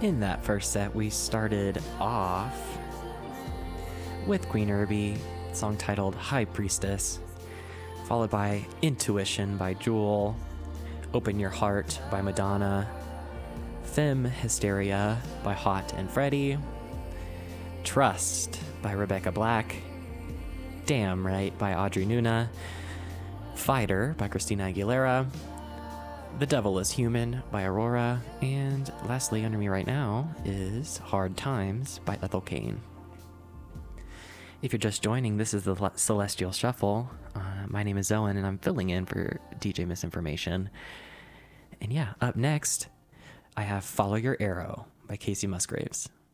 In that first set, we started off with Queen Irby, song titled High Priestess, followed by Intuition by Jewel, Open Your Heart by Madonna, Femme Hysteria by Hot and Freddie, Trust by Rebecca Black, Damn Right by Audrey Nuna, Fighter by Christina Aguilera, The Devil is Human by Aurora, and lastly under me right now is Hard Times by Ethel Cain. If you're just joining, this is the Celestial Shuffle. My name is Owen, and I'm filling in for DJ Misinformation. And yeah, up next, I have Follow Your Arrow by Casey Musgraves.